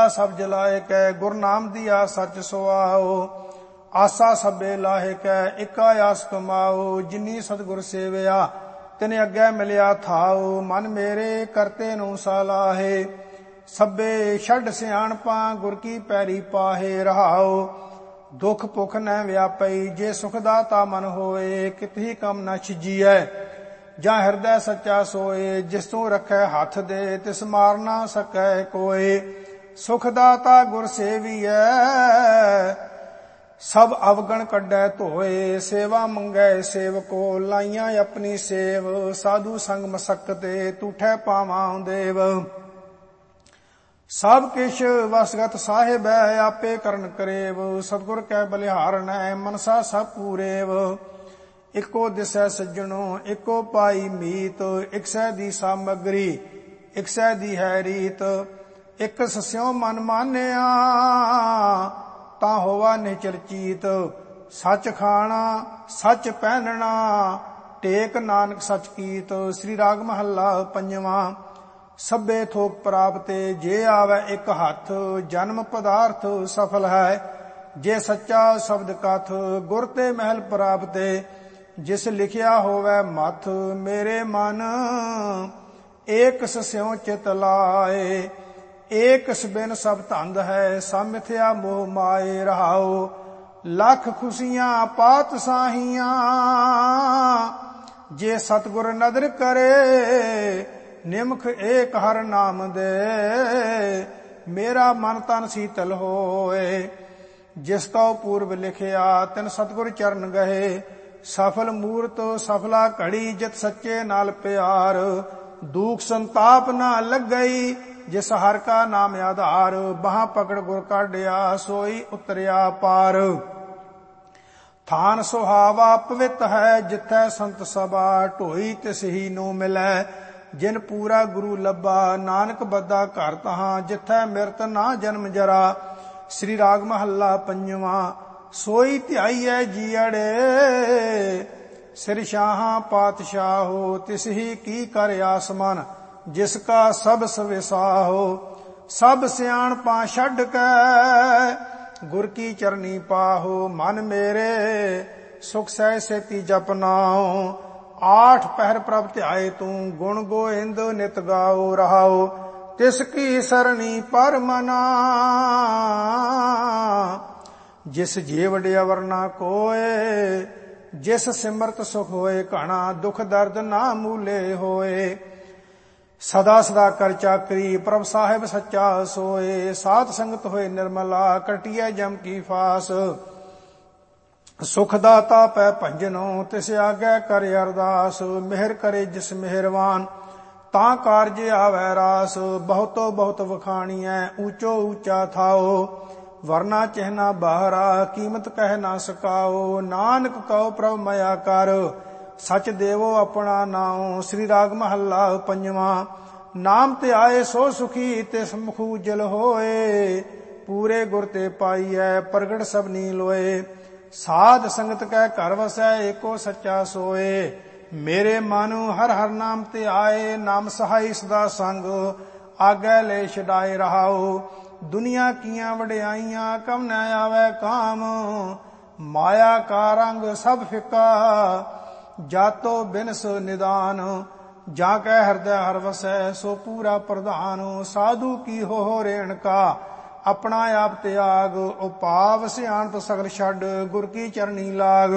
सब जलाए कै, गुर नाम दिया सच सुआओ। आसा सबे लाहे कै, इका आस कमाओ। जिनी सतगुर सेविया तिन अग्गै मिलिया थाओ। मन मेरे करते नु सलाहे, सब्बे छड़ सियाणपा गुर की पैरी पाहे। रहाओ दुख भुख न व्यापई, जे सुखदाता मन होए। कितही कम न छिजीऐ, ਜਾਂ ਹਿਰਦੈ ਸੱਚਾ ਸੋਏ। ਜਿਸ ਤੂੰ ਰੱਖੈ ਹੱਥ ਦੇ, ਤਿਸ ਮਾਰ ਨਾ ਸਕੈ ਕੋਏ। ਸੁਖ ਦਾਤਾ ਗੁਰ ਸੇਵੀਐ, ਸਭ ਅਵਗਣ ਕੱਢੈ ਧੋਏ। ਸੇਵਾ ਮੰਗੈ ਸੇਵਕੋ, ਲਾਈਆਂ ਆਪਣੀ ਸੇਵ। ਸਾਧੂ ਸੰਗ ਮਸਕਤੇ, ਤੂਠੈ ਪਾਵਾਂ ਦੇਵ। ਸਭ ਕਿਛ ਵਸਗਤ ਸਾਹਿਬੈ, ਆਪੇ ਕਰਨ ਕਰੇਵ। ਸਤਿਗੁਰ ਕੈ ਬਲਿਹਾਰਣੈ, ਮਨਸਾ ਸਭ ਪੂਰੇਵ। ਇੱਕੋ ਦਿਸੈ ਸੱਜਣੋ, ਇੱਕੋ ਪਾਈ ਮੀਤ। ਇੱਕ ਸਹਿ ਦੀ ਸਾਮਗਰੀ, ਇੱਕ ਸਹਿ ਦੀ ਹੈ ਰੀਤ। ਇੱਕ ਸਸਿਓ ਮਨ ਮਾਨਿਆ, ਤਾਂ ਹੋਵਾ ਨਿਚਰ ਚੀਤ। ਸੱਚ ਖਾਣਾ ਸੱਚ ਪਹਿਨਣਾ, ਟੇਕ ਨਾਨਕ ਸੱਚ ਕੀਤ। ਸ੍ਰੀ ਰਾਗ ਮਹੱਲਾ ਪੰਜਵਾਂ। ਸਭੇ ਥੋਕ ਪ੍ਰਾਪਤੇ, ਜੇ ਆਵੈ ਇੱਕ ਹੱਥ। ਜਨਮ ਪਦਾਰਥ ਸਫਲ ਹੈ, ਜੇ ਸੱਚਾ ਸ਼ਬਦ ਕਥ। ਗੁਰ ਤੇ ਮਹਿਲ ਪ੍ਰਾਪਤੇ, ਜਿਸ ਲਿਖਿਆ ਹੋਵੇ ਮਥ। ਮੇਰੇ ਮਨ ਏਕ ਸਿਉ ਚਿਤ ਲਾਏ, ਏਕ ਬਿਨ ਸਭ ਧੰਦ ਹੈ। ਸਭ ਮਿਥਿਆ ਮੋਹ ਮਾਏ। ਰਹਾਓ ਲੱਖ ਖੁਸ਼ੀਆਂ ਪਾਤ ਸਾਹੀਆਂ, ਜੇ ਸਤਿਗੁਰ ਨਦਰ ਕਰੇ। ਨਿਮਖ ਏਕ ਹਰ ਨਾਮ ਦੇ, ਮੇਰਾ ਮਨ ਤਨ ਸੀਤਲ ਹੋਏ। ਜਿਸ ਕਉ ਪੂਰਬ ਲਿਖਿਆ, ਤਿਨ ਸਤਿਗੁਰ ਚਰਨ ਗਏ। ਸਫਲ ਮੂਰਤ ਸਫਲਾ ਘੜੀ, ਜਿਤ ਸੱਚੇ ਨਾਲ ਪਿਆਰ। ਦੁਖ ਸੰਤਾਪ ਨਾ ਲੱਗਈ, ਜਿਸ ਹਰ ਕਾ ਨਾਮ ਆਧਾਰ। ਬਾਹ ਪਕੜ ਗੁਰ ਕਾਢਿਆ, ਸੋਈ ਉਤਰਿਆ ਪਾਰ। ਥਾਨ ਸੁਹਾਵਾ ਪਵਿੱਤ ਹੈ, ਜਿੱਥੈ ਸੰਤ ਸਭਾ। ਢੋਈ ਤਿਸ ਹੀ ਨੂੰ ਮਿਲੈ, ਜਿਨ ਪੂਰਾ ਗੁਰੂ ਲੱਭਾ। ਨਾਨਕ ਬੱਧਾ ਘਰ ਤਹਾਂ, ਜਿੱਥੈ ਮਿਰਤ ਨਾ ਜਨਮ ਜਰਾ। ਸ੍ਰੀ ਰਾਗ ਮਹੱਲਾ ਪੰਜਵਾਂ। ਸੋਈ ਧਿਆਈਐ ਜੀਅੜੇ, ਸਿਰ ਸ਼ਾਹਾਂ ਪਾਤਸ਼ਾਹੋ। ਤਿਸ ਹੀ ਕੀ ਕਰ ਆਸਮਨ, ਜਿਸ ਕਾ ਸਭ ਸਵਿਸਾਹੋ। ਸਭ ਸਿਆਣਪਾਂ ਛੱਡ ਕੇ, ਗੁਰ ਕੀ ਚਰਨੀ ਪਾਹੋ। ਮਨ ਮੇਰੇ ਸੁਖ ਸਹਿ ਸੇਤੀ ਜਪਨਾਓ। ਆਠ ਪਹਿਰ ਪ੍ਰਭ ਧਿਆਏ ਤੂੰ, ਗੁਣ ਗੋਇੰਦ ਨਿਤ ਗਾਓ। ਰਹਾਓ ਤਿਸ ਕੀ ਸਰਣੀ ਪਰ ਮਨਾ, ਜਿਸ ਜੇ ਵਡਿਆ ਵਰਨਾ ਕੋਏ। ਜਿਸ ਸਿਮਰਤ ਸੁਖ ਹੋਏ ਘਣਾ, ਦੁਖ ਦਰਦ ਨਾ ਮੂਲੇ ਹੋਏ। ਸਦਾ ਸਦਾ ਕਰ ਚਾਕਰੀ, ਪ੍ਰਭ ਸਾਹਿਬ ਸੱਚਾ ਸੋਏ। ਸਾਧ ਸੰਗਤ ਹੋਏ ਨਿਰਮਲਾ, ਕਟਿਐ ਜਮ ਕੀ ਫਾਸ। ਸੁਖ ਦਾਤਾ ਪੈ ਭੰਜਨੋ, ਤਿਸ ਆਗੈ ਕਰ ਅਰਦਾਸ। ਮਿਹਰ ਕਰੇ ਜਿਸ ਮਿਹਰਵਾਨ, ਤਾਂ ਕਾਰਜ ਆਵੈ ਰਾਸ। ਬਹੁਤੋ ਬਹੁਤ ਵਖਾਣੀਐ, ਊਚੋ ਊਚਾ ਥਾਓ। ਵਰਨਾ ਚਿਹਨਾ ਬਾਹਰਾ, ਕੀਮਤ ਕਹਿ ਨਾ ਸਕਾਓ। ਨਾਨਕ ਕਉ ਪ੍ਰਭ ਮਇਆ ਕਰ, ਸਚ ਦੇਵੋ ਆਪਣਾ ਨਾਉ। ਸ੍ਰੀ ਰਾਗ ਮਹੱਲਾ ਪੰਜਵਾਂ। ਨਾਮ ਤੇ ਆਏ ਸੋ ਸੁਖੀ, ਤਿਸ ਮੁਖ ਉਜਲ ਹੋਏ। ਪੂਰੇ ਗੁਰ ਤੇ ਪਾਈਐ, ਪ੍ਰਗਟ ਸਭਨੀ ਲੋਏ। ਸਾਧ ਸੰਗਤ ਕੈ ਘਰ ਵਸੈ, ਏਕੋ ਸੱਚਾ ਸੋਏ। ਮੇਰੇ ਮਨ ਹਰ ਹਰ ਨਾਮ ਤੇ ਆਏ, ਨਾਮ ਸਹਾਈ ਸਦਾ ਸੰਗ। ਆਗੈ ਲੈ ਛਡਾਏ। ਰਹਾਓ ਦੁਨੀਆ ਕੀਆਂ ਵਡਿਆਈਆਂ, ਕਮ ਨ ਆਵੈ ਕਾਮ। ਮਾਇਆ ਕਾ ਰੰਗ ਸਭ ਫਿੱਕਾ, ਜਾਤੋ ਬਿਨਸ ਨਿਦਾਨ। ਜਾਂ ਕੈ ਹਿਰਦੈ ਹਰ ਵਸੈ, ਸੋ ਪੂਰਾ ਪ੍ਰਧਾਨ। ਸਾਧੂ ਕੀ ਹੋ ਰੇਣਕਾ, ਆਪਣਾ ਆਪ ਤਿਆਗ। ਉਪਾਵ ਸਿਆਣਤ ਸਗਲ ਛੱਡ, ਗੁਰ ਕੀ ਚਰਨੀ ਲਾਗ।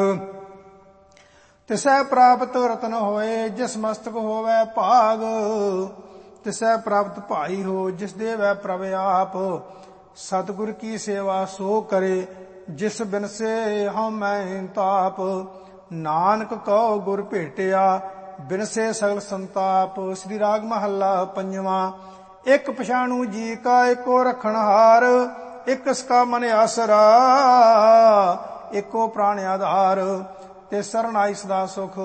ਤਿਸੈ ਪ੍ਰਾਪਤ ਰਤਨ ਹੋਏ, ਜਿਸ ਮਸਤਕ ਹੋਵੈ ਭਾਗ। ਤਿਸੈ ਪ੍ਰਾਪਤ ਭਾਈ ਹੋ, ਜਿਸ ਦੇਵੈ ਪ੍ਰਭ ਆਪ। ਸਤਿਗੁਰ ਕੀ ਸੇਵਾ ਸੋ ਕਰੇ, ਜਿਸ ਬਿਨਸੇ ਹਉਮੈ ਤਾਪ। ਨਾਨਕ ਕਉ ਗੁਰ ਭੇਟਿਆ, ਬਿਨਸੇ ਸਗਲ ਸੰਤਾਪ। ਸ੍ਰੀ ਰਾਗ ਮਹੱਲਾ ਪੰਜਵਾਂ। ਇੱਕ ਪਛਾਣੂ ਜੀ ਕਾ, ਇੱਕੋ ਰੱਖਣ ਹਾਰ। ਇੱਕ ਸਕਾ ਮਨ ਆਸਰਾ, ਇੱਕੋ ਪ੍ਰਾਣ ਆਧਾਰ। ਤੇ ਸਰਣ ਆਈ ਸਦਾ ਸੁਖ,